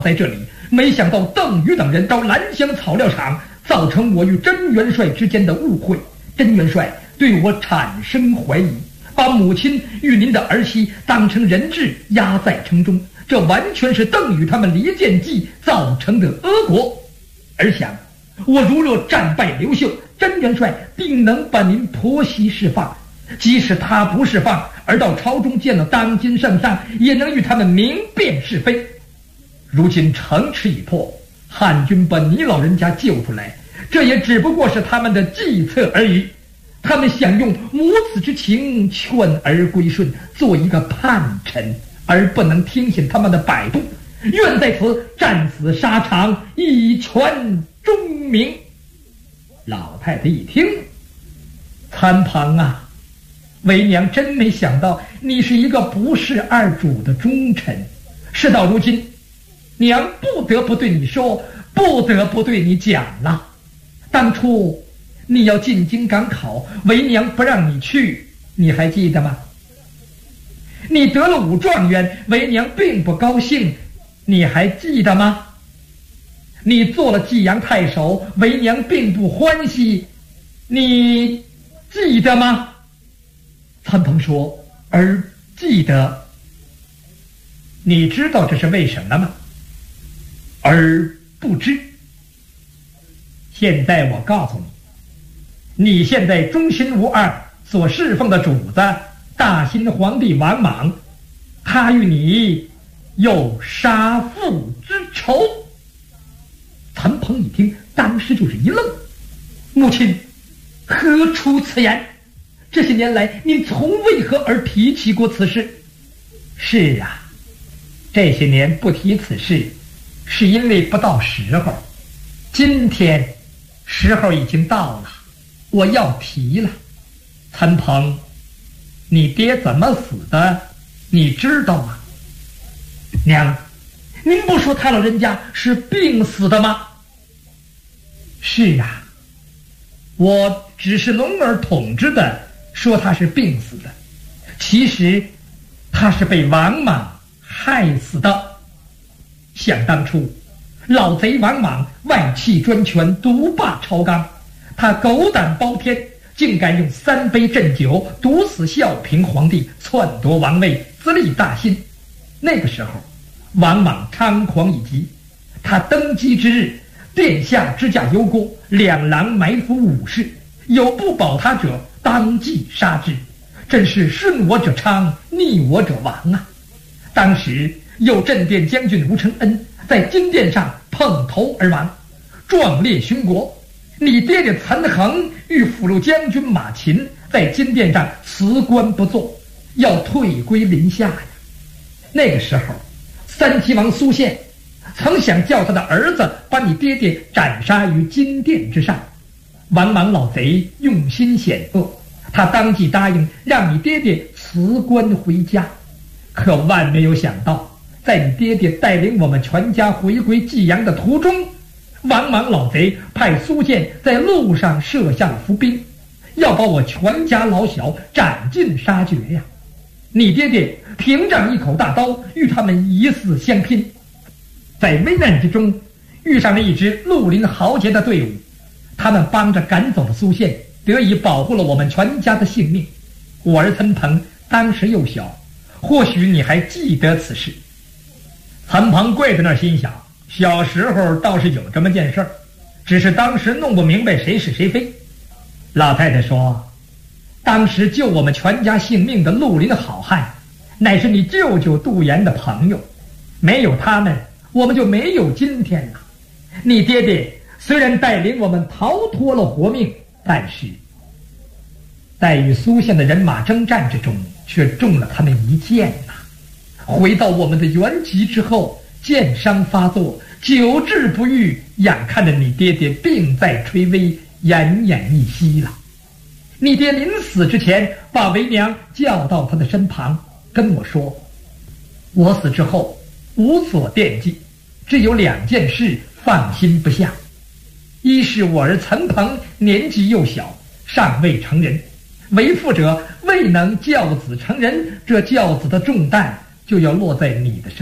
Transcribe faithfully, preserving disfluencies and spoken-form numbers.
在这里，没想到邓禹等人到兰香草料场，造成我与甄元帅之间的误会。甄元帅对我产生怀疑，把母亲与您的儿媳当成人质压在城中，这完全是邓禹他们离间计造成的恶果。而想我如若战败刘秀，甄元帅定能把您婆媳释放，即使他不释放，而到朝中见了当今圣上，也能与他们明辨是非。如今城池已破，汉军把你老人家救出来，这也只不过是他们的计策而已。他们想用母子之情劝儿归顺，做一个叛臣，而不能听信他们的摆布，愿在此战死沙场，以全忠名。老太太一听，参庞啊，为娘真没想到你是一个不是二主的忠臣，事到如今，娘不得不对你说，不得不对你讲了。当初你要进京赶考，为娘不让你去，你还记得吗？你得了武状元，为娘并不高兴，你还记得吗？你做了济阳太守，为娘并不欢喜，你记得吗？参鹏说：儿记得。你知道这是为什么吗？儿不知。现在我告诉你，你现在忠心无二，所侍奉的主子大新皇帝王莽，他与你有杀父之仇。参鹏一听，当时就是一愣，母亲何出此言？这些年来您从为何而提起过此事？是啊，这些年不提此事，是因为不到时候。今天时候已经到了，我要提了。参鹏，你爹怎么死的，你知道吗？娘，您不说他老人家是病死的吗？是啊，我只是笼而统之的说他是病死的，其实他是被王莽害死的。想当初老贼王莽外戚专权，独霸朝纲，他狗胆包天，竟敢用三杯鸩酒毒死孝平皇帝，篡夺王位，自立大新。那个时候王莽猖狂已极，他登基之日，殿下支架油锅，两廊埋伏武士，有不保他者，当即杀之，真是顺我者昌，逆我者亡啊！当时有镇殿将军吴承恩在金殿上碰头而亡，壮烈殉国。你爹爹岑恒与辅路将军马秦在金殿上辞官不做，要退归临下呀。那个时候三齐王苏宪曾想叫他的儿子把你爹爹斩杀于金殿之上，王莽老贼用心险恶，他当即答应让你爹爹辞官回家。可万没有想到，在你爹爹带领我们全家回归济阳的途中，王莽老贼派苏宪在路上设下了伏兵，要把我全家老小斩尽杀绝呀！你爹爹凭仗一口大刀，与他们以死相拼。在危难之中，遇上了一支绿林豪杰的队伍，他们帮着赶走了苏宪，得以保护了我们全家的性命。我儿岑鹏当时幼小，或许你还记得此事。岑鹏跪在那儿心想，小时候倒是有这么件事儿，只是当时弄不明白谁是谁非。老太太说，当时救我们全家性命的绿林好汉，乃是你舅舅杜岩的朋友，没有他们，我们就没有今天了。你爹爹虽然带领我们逃脱了活命，但是在与苏宪的人马征战之中，却中了他们一箭呐、啊。回到我们的原籍之后，箭伤发作，久治不愈，眼看着你爹爹病在垂危，奄奄一息了。你爹临死之前，把为娘叫到他的身旁，跟我说，我死之后无所惦记，只有两件事放心不下。一是我儿岑鹏年纪幼小，尚未成人，为父者未能教子成人，这教子的重担就要落在你的身上。